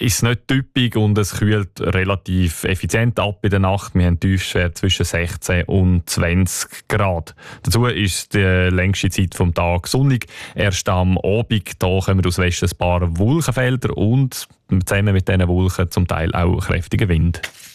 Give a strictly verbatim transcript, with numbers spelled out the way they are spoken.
ist es nicht typisch und es kühlt relativ effizient ab in der Nacht. Wir haben Tiefstwerte zwischen sechzehn und zwanzig Grad. Dazu ist die längste Zeit vom Tag sonnig. Erst am Abend da kommen aus Westen ein paar Wolkenfelder und zusammen mit diesen Wolken zum Teil auch kräftiger Wind.